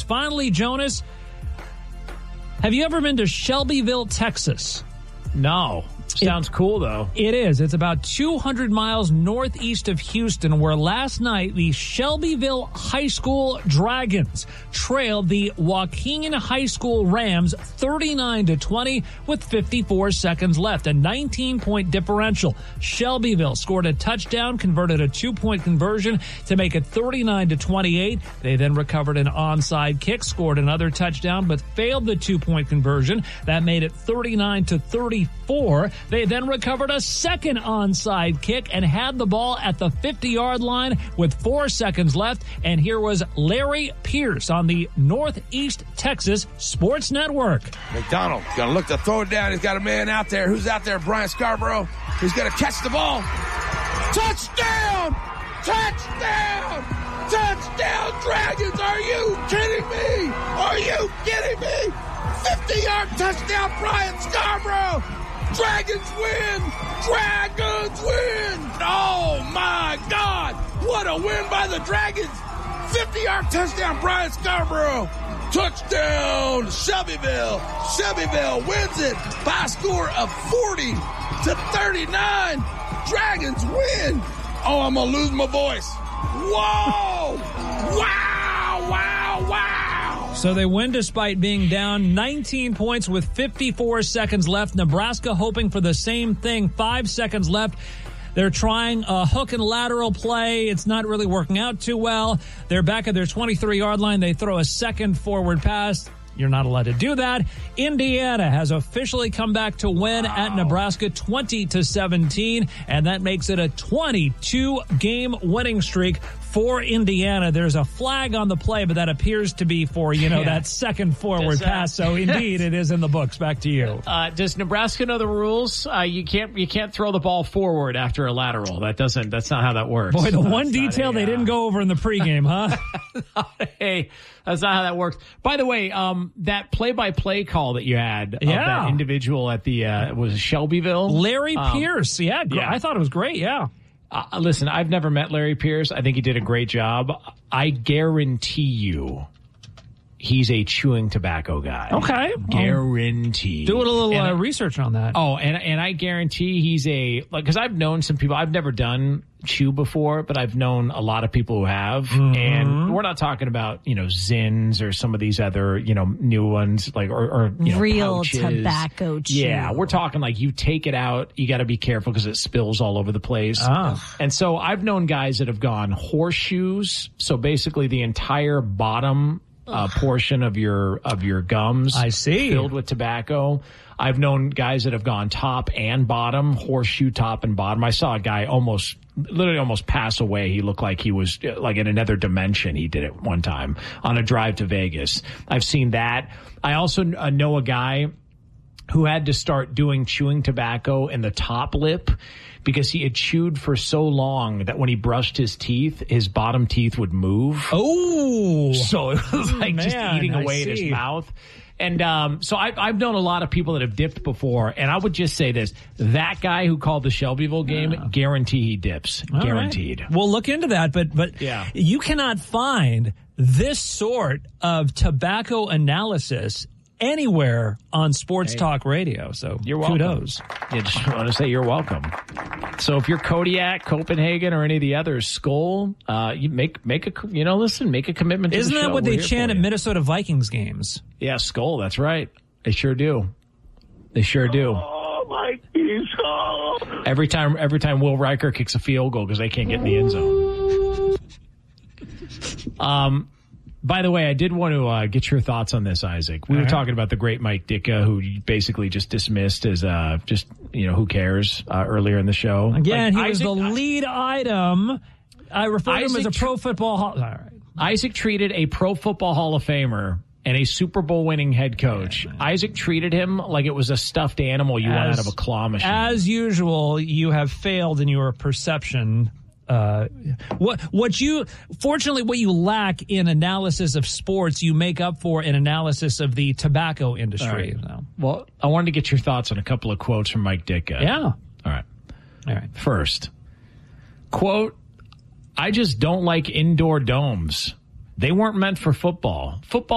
Finally, Jonas, have you ever been to Shelbyville, Texas? No. Sounds cool, though. It is. It's about 200 miles northeast of Houston, where last night the Shelbyville High School Dragons trailed the Joaquin High School Rams 39-20 with 54 seconds left, a 19-point differential. Shelbyville scored a touchdown, converted a 2-point conversion to make it 39-28. They then recovered an onside kick, scored another touchdown, but failed the 2-point conversion. That made it 39-34. They then recovered a second onside kick and had the ball at the 50-yard line with 4 seconds left. And here was Larry Pierce on the Northeast Texas Sports Network. McDonald going to look to throw it down. He's got a man out there. Who's out there? Brian Scarborough. He's going to catch the ball. Touchdown! Touchdown! Touchdown, Dragons! Are you kidding me? Are you kidding me? 50-yard touchdown, Brian Scarborough! Dragons win! Dragons win! Oh, my God! What a win by the Dragons! 50-yard touchdown, Brian Scarborough! Touchdown, Shelbyville! Shelbyville wins it by a score of 40-39. Dragons win! Oh, I'm going to lose my voice. Whoa! Wow, wow, wow! So they win despite being down 19 points with 54 seconds left. Nebraska hoping for the same thing. 5 seconds left. They're trying a hook and lateral play. It's not really working out too well. They're back at their 23-yard line. They throw a second forward pass. You're not allowed to do that. Indiana has officially come back to win at Nebraska 20-17, and that makes it a 22-game winning streak for Indiana. There's a flag on the play, but that appears to be for, that second forward pass. So indeed, it is in the books. Back to you. Does Nebraska know the rules? You can't throw the ball forward after a lateral. That's not how that works. Boy, the one detail they didn't go over in the pregame, huh? Hey, that's not how that works. By the way, that play-by-play call that you had of that individual at the was Shelbyville? Larry Pierce. Yeah, I thought it was great, yeah. Listen, I've never met Larry Pierce. I think he did a great job. I guarantee you he's a chewing tobacco guy. Okay. Guaranteed. Doing a little research on that. Oh, and I guarantee he's because I've known some people. I've never done chew before, but I've known a lot of people who have. Mm-hmm. And we're not talking about, Zins or some of these other, new ones or real pouches. Tobacco chew. Yeah, we're talking like you take it out, you got to be careful because it spills all over the place. And so I've known guys that have gone horseshoes. So basically the entire bottom portion of your gums, I see, filled with tobacco. I've known guys that have gone top and bottom, horseshoe top and bottom. I saw a guy literally almost pass away. He looked like he was like in another dimension. He did it one time on a drive to Vegas. I've seen that. I also know a guy who had to start doing chewing tobacco in the top lip because he had chewed for so long that when he brushed his teeth, his bottom teeth would move. Oh! So it was like just eating away at his mouth. And so I've known a lot of people that have dipped before, and I would just say this. That guy who called the Shelbyville game, guarantee he dips. All guaranteed. Right. We'll look into that, but yeah. You cannot find this sort of tobacco analysis anywhere on sports talk radio. So you're welcome. Kudos. I just want to say you're welcome. So if you're Kodiak, Copenhagen, or any of the others, Skull, you make a commitment to Isn't the show. that what they chant at Minnesota Vikings games? Yeah, Skull, that's right. They sure do. They sure do. Oh, my Skull. Every time Will Riker kicks a field goal because they can't get in the end zone. By the way, I did want to get your thoughts on this, Isaac. We were talking about the great Mike Ditka, who you basically just dismissed as who cares earlier in the show. Again, he was the lead item. I refer to him as a pro football. All right. Isaac treated a pro football Hall of Famer and a Super Bowl winning head coach. Yeah, Isaac treated him like it was a stuffed animal you want out of a claw machine. As usual, you have failed in your perception. What you lack in analysis of sports, you make up for in analysis of the tobacco industry. Right. Well, I wanted to get your thoughts on a couple of quotes from Mike Ditka. Yeah. All right. First, quote, "I just don't like indoor domes. They weren't meant for football. Football